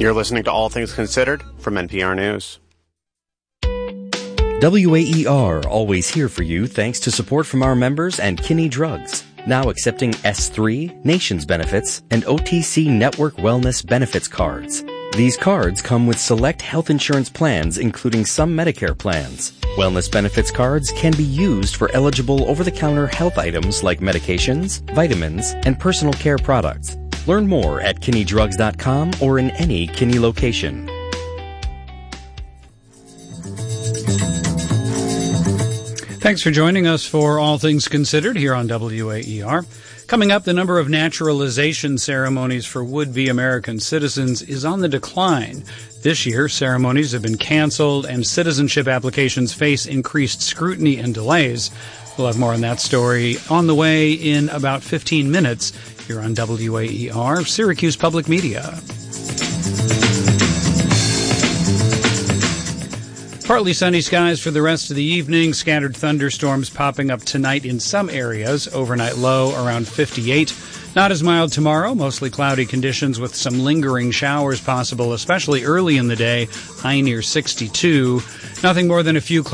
You're listening to All Things Considered from NPR News. WAER, always here for you thanks to support from our members and Kinney Drugs, now accepting S3, Nations Benefits, and OTC Network Wellness Benefits cards. These cards come with select health insurance plans, including some Medicare plans. Wellness benefits cards can be used for eligible over-the-counter health items like medications, vitamins, and personal care products. Learn more at KinneyDrugs.com or in any Kinney location. Thanks for joining us for All Things Considered here on WAER. Coming up, the number of naturalization ceremonies for would-be American citizens is on the decline. This year, ceremonies have been canceled and citizenship applications face increased scrutiny and delays. We'll have more on that story on the way in about 15 minutes here on WAER, Syracuse Public Media. Partly sunny skies for the rest of the evening. Scattered thunderstorms popping up tonight in some areas. Overnight low around 58. Not as mild tomorrow. Mostly cloudy conditions with some lingering showers possible, especially early in the day. High near 62. Nothing more than a few clouds